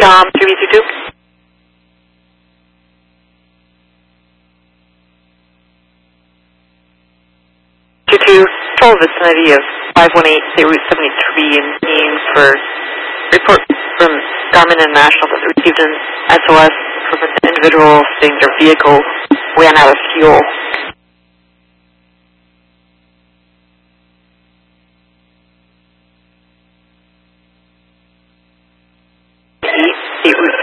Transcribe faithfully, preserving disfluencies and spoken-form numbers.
Com three B two two. two two, total vicinity of five one eight, State Route seventy-three in Keene for report from Garmin International that they received an S O S from an individual stating their vehicle ran out of fuel. State Route